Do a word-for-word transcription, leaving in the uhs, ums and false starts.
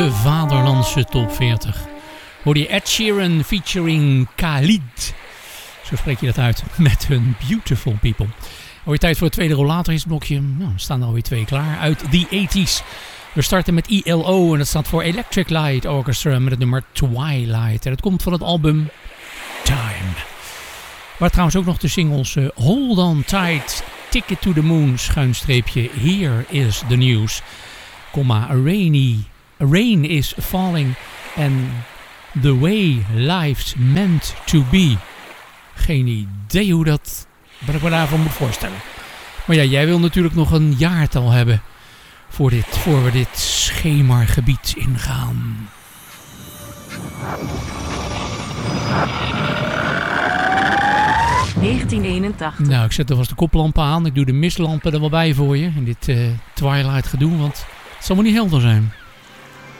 de vaderlandse top veertig. Hoor je Ed Sheeran featuring Khalid. Zo spreek je dat uit met hun Beautiful People. Alweer tijd voor het tweede rollatorhitsblokje. Nou, er staan er alweer twee klaar uit de tachtiger. We starten met I L O en dat staat voor Electric Light Orchestra met het nummer Twilight. En dat komt van het album Time. Waar trouwens ook nog de singles uh, Hold On Tight, Ticket to the Moon, schuinstreepje Here Is The News, comma, Rainy, Rain Is Falling en The Way Life's Meant To Be. Geen idee hoe dat, wat ik me daarvan moet voorstellen. Maar ja, jij wil natuurlijk nog een jaartal hebben voor, dit, voor we dit schemergebied ingaan. negentien eenentachtig. Nou, ik zet alvast de koplampen aan. Ik doe de mistlampen er wel bij voor je. In dit uh, Twilight gedoe, want het zal maar niet helder zijn.